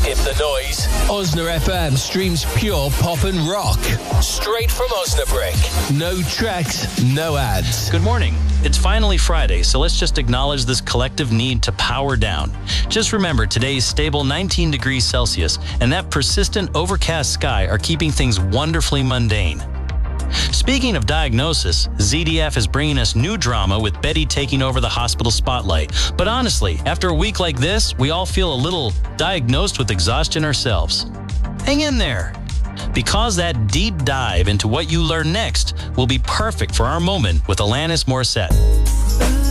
skip the noise. Osna FM streams pure pop and rock. Straight from Osnabrück. No tracks, no ads. Good morning. It's finally Friday, so let's just acknowledge this collective need to power down. Just remember, today's stable 19 degrees Celsius and that persistent overcast sky are keeping things wonderfully mundane. Speaking of diagnosis, ZDF is bringing us new drama with Betty taking over the hospital spotlight. But honestly, after a week like this, we all feel a little diagnosed with exhaustion ourselves. Hang in there, because that deep dive into what you learn next will be perfect for our moment with Alanis Morissette.